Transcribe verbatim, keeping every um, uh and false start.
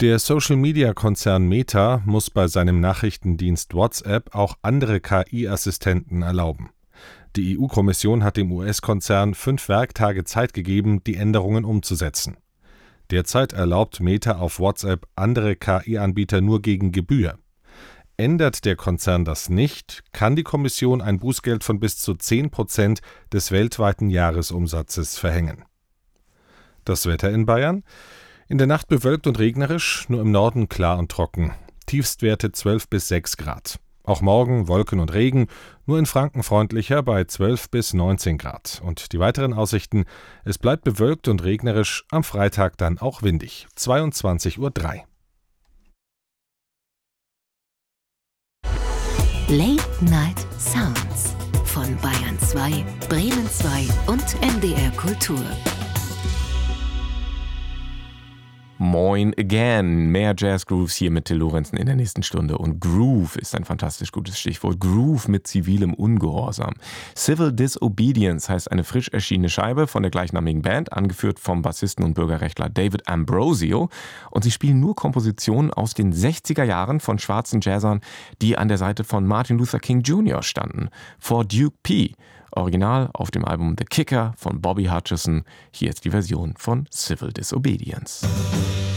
Der Social-Media-Konzern Meta muss bei seinem Nachrichtendienst WhatsApp auch andere K I-Assistenten erlauben. Die E U-Kommission hat dem U S-Konzern fünf Werktage Zeit gegeben, die Änderungen umzusetzen. Derzeit erlaubt Meta auf WhatsApp andere K I-Anbieter nur gegen Gebühr. Ändert der Konzern das nicht, kann die Kommission ein Bußgeld von bis zu zehn Prozent des weltweiten Jahresumsatzes verhängen. Das Wetter in Bayern? In der Nacht bewölkt und regnerisch, nur im Norden klar und trocken. Tiefstwerte zwölf bis sechs Grad. Auch morgen Wolken und Regen, nur in Franken freundlicher bei zwölf bis neunzehn Grad. Und die weiteren Aussichten: Es bleibt bewölkt und regnerisch, am Freitag dann auch windig. zweiundzwanzig Uhr drei. Late Night Sounds von Bayern zwei, Bremen zwei und M D R Kultur. Moin again. Mehr Jazz Grooves hier mit Till Lorenzen in der nächsten Stunde. Und Groove ist ein fantastisch gutes Stichwort. Groove mit zivilem Ungehorsam. Civil Disobedience heißt eine frisch erschienene Scheibe von der gleichnamigen Band, angeführt vom Bassisten und Bürgerrechtler David Ambrosio. Und sie spielen nur Kompositionen aus den sechziger Jahren von schwarzen Jazzern, die an der Seite von Martin Luther King Junior standen. Vor Duke P. Original auf dem Album The Kicker von Bobby Hutcherson. Hier ist die Version von Civil Disobedience.